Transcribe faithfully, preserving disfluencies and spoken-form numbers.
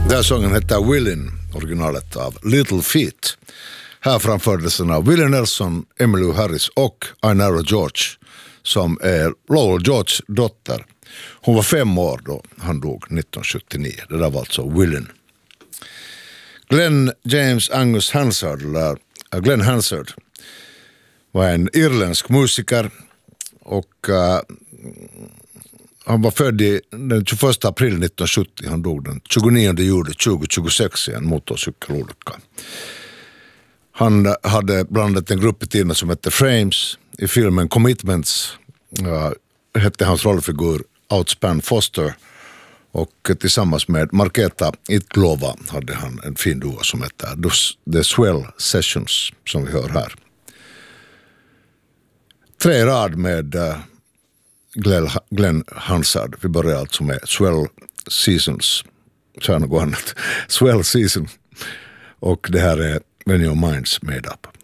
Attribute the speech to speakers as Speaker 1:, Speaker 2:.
Speaker 1: Den sången heter Willin, originalet av Little Feat. Här framfördes den av Willie Nelson, Emmylou Harris och Ainara George, som är Lowell Georges dotter. Hon var fem år då han dog nittonhundrasjuttionio. Det där var alltså Willin. Glenn James Angus Hansard, eller Glenn Hansard, var en irländsk musiker och uh, han var född i den tjugoförsta april nittonhundrasjuttio. Han dog den tjugonionde juli tjugohundratjugosex i en motorcykelolycka. Han hade blandat en grupp i tiden som hette Frames. I filmen Commitments uh, hette hans rollfigur Outspan Foster. Och tillsammans med Marketa Itlova hade han en fin duo som heter The Swell Sessions, som vi hör här. Tre rad med uh, Glenn Hansard. Vi börjar alltså med Swell Seasons. Så är något annat. Swell Season. Och det här är When Your Mind's Made Up.